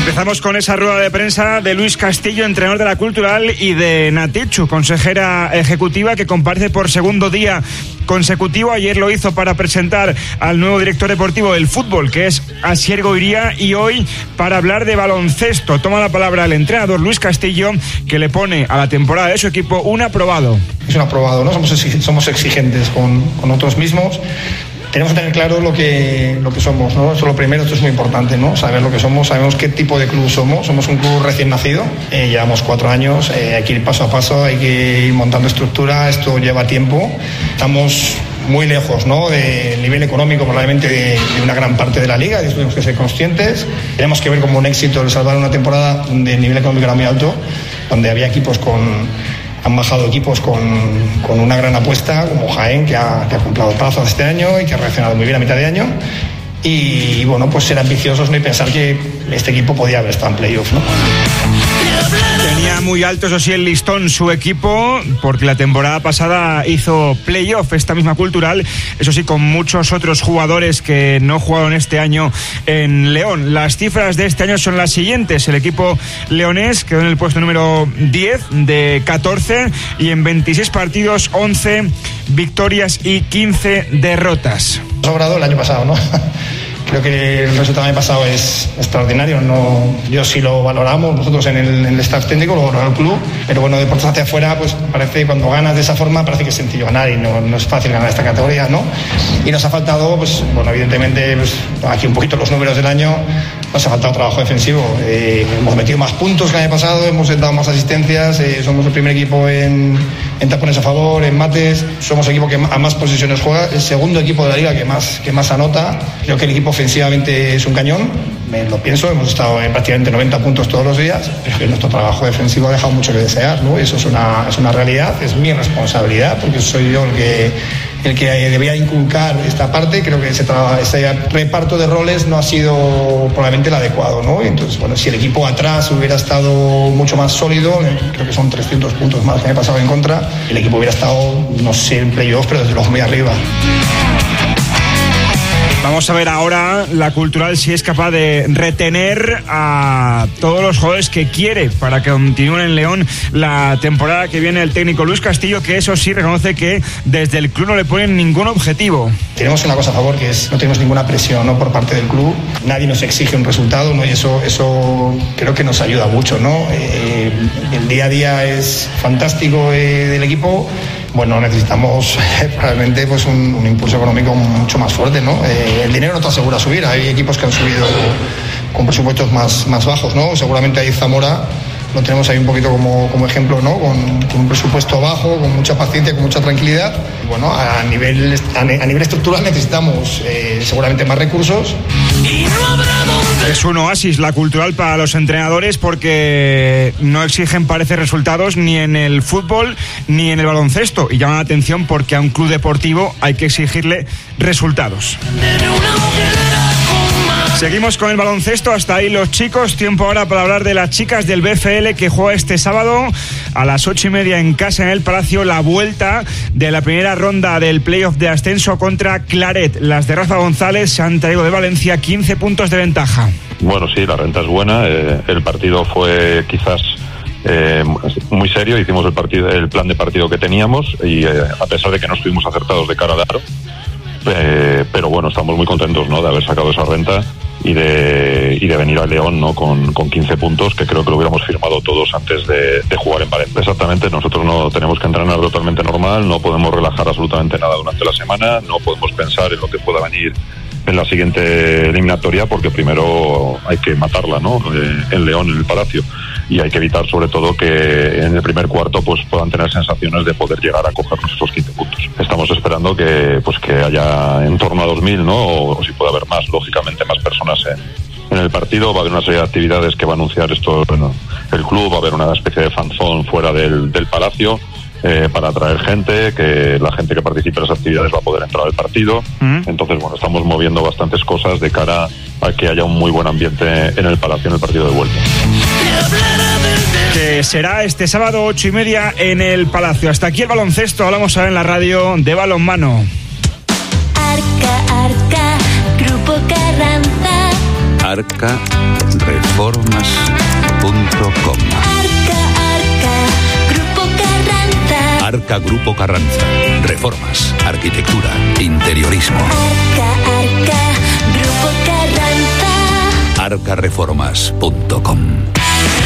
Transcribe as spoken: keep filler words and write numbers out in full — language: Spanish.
Empezamos con esa rueda de prensa de Luis Castillo, entrenador de la Cultural, y de Natitxu, consejera ejecutiva, que comparece por segundo día consecutivo. Ayer lo hizo para presentar al nuevo director deportivo del fútbol, que es Asier Goiría, y hoy para hablar de baloncesto. Toma la palabra el entrenador Luis Castillo, que le pone a la temporada de su equipo un aprobado. Es un aprobado, ¿no? Somos, somos exigentes con, con nosotros mismos. Tenemos que tener claro lo que, lo que somos, ¿no? Eso es lo primero, esto es muy importante, ¿no? Saber lo que somos, sabemos qué tipo de club somos. Somos un club recién nacido, eh, llevamos cuatro años, eh, hay que ir paso a paso, hay que ir montando estructura, esto lleva tiempo. Estamos muy lejos, ¿no?, del nivel económico probablemente de, de una gran parte de la liga, y eso tenemos que ser conscientes. Tenemos que ver como un éxito el salvar una temporada donde el nivel económico era muy alto, donde había equipos con... Han bajado equipos con, con una gran apuesta, como Jaén, que ha, que ha cumplido plazos este año y que ha reaccionado muy bien a mitad de año. Y, y bueno, pues ser ambiciosos, ¿no?, y pensar que este equipo podía haber estado en playoff, ¿no? Tenía muy alto, eso sí, el listón su equipo, porque la temporada pasada hizo playoff esta misma Cultural, eso sí, con muchos otros jugadores que no jugaron este año en León. Las cifras de este año son las siguientes: el equipo leonés quedó en el puesto número diez de catorce y en veintiséis partidos, once victorias y quince derrotas. Sobrado el año pasado, ¿no? Creo que el resultado del año pasado es extraordinario. No, yo sí lo valoramos, nosotros en el, en el staff técnico, lo valoramos el club, pero bueno, de puertas hacia afuera, pues parece, cuando ganas de esa forma, parece que es sencillo ganar, y no, no es fácil ganar esta categoría, ¿no? Y nos ha faltado, pues bueno, evidentemente, pues aquí un poquito los números del año, nos ha faltado trabajo defensivo. Eh, hemos metido más puntos que el año pasado, hemos dado más asistencias, eh, somos el primer equipo en, en tapones a favor, en mates, somos el equipo que a más posiciones juega, el segundo equipo de la liga que más, que más anota. Creo que el equipo ofensivamente es un cañón, me lo pienso, hemos estado en prácticamente noventa puntos todos los días, pero que nuestro trabajo defensivo ha dejado mucho que desear, ¿no? Eso es una, es una realidad, es mi responsabilidad, porque soy yo el que, el que debía inculcar esta parte. Creo que ese, tra- ese reparto de roles no ha sido probablemente el adecuado, ¿no? Y entonces, bueno, si el equipo atrás hubiera estado mucho más sólido, creo que son trescientos puntos más que me he pasado en contra, el equipo hubiera estado, no sé, en playoff, pero desde luego muy arriba. Vamos a ver ahora la Cultural si es capaz de retener a todos los jugadores que quiere para que continúen en León la temporada que viene el técnico Luis Castillo, que eso sí reconoce que desde el club no le ponen ningún objetivo. Tenemos una cosa a favor, que es no tenemos ninguna presión, ¿no?, por parte del club. Nadie nos exige un resultado, ¿no?, y eso, eso creo que nos ayuda mucho, ¿no? Eh, el día a día es fantástico eh, del equipo. Bueno, necesitamos eh, probablemente pues un, un impulso económico mucho más fuerte, ¿no? Eh, el dinero no te asegura subir. Hay equipos que han subido con presupuestos más, más bajos, ¿no? Seguramente ahí Zamora lo tenemos ahí un poquito como, como ejemplo, ¿no? Con, con un presupuesto bajo, con mucha paciencia, con mucha tranquilidad. Y bueno, a nivel, a nivel estructural necesitamos eh, seguramente más recursos. Es un oasis la Cultural para los entrenadores, porque no exigen, parece, resultados ni en el fútbol ni en el baloncesto, y llama la atención porque a un club deportivo hay que exigirle resultados. Seguimos con el baloncesto, hasta ahí los chicos. Tiempo ahora para hablar de las chicas del B F L, que juega este sábado a las ocho y media en casa, en el Palacio, la vuelta de la primera ronda del playoff de ascenso contra Claret. Las de Rafa González se han traído de Valencia quince puntos de ventaja. Bueno, sí, la renta es buena. Eh, el partido fue quizás eh, muy serio. Hicimos el partido, el plan de partido que teníamos, y eh, a pesar de que no estuvimos acertados de cara al aro, eh, pero bueno, estamos muy contentos, ¿no?, de haber sacado esa renta y de y de venir a León, ¿no?, con, con quince puntos, que creo que lo hubiéramos firmado todos antes de, de jugar en Valencia. Exactamente, nosotros no tenemos que entrenar totalmente normal, no podemos relajar absolutamente nada durante la semana, no podemos pensar en lo que pueda venir en la siguiente eliminatoria, porque primero hay que matarla, ¿no?, eh, en León, en el Palacio, y hay que evitar sobre todo que en el primer cuarto pues puedan tener sensaciones de poder llegar a coger nuestros quince puntos. Estamos esperando que pues que haya en torno a dos mil, ¿no?, o, o si puede haber más, lógicamente más personas en, en el partido. Va a haber una serie de actividades que va a anunciar esto, bueno, el club. Va a haber una especie de fanzón fuera del, del Palacio, Eh, para atraer gente, que la gente que participe en las actividades va a poder entrar al partido. Mm. Entonces, bueno, estamos moviendo bastantes cosas de cara a que haya un muy buen ambiente en el Palacio en el partido de vuelta. Que será este sábado ocho y media en el Palacio. Hasta aquí el baloncesto. Hablamos ahora en la radio de balonmano. Arca, Arca, Grupo Carranza. arca reformas punto com. Arca, Arca, Grupo Carranza. Arca Grupo Carranza. Reformas, arquitectura, interiorismo. Arca, Arca, Grupo Carranza. arca reformas punto com.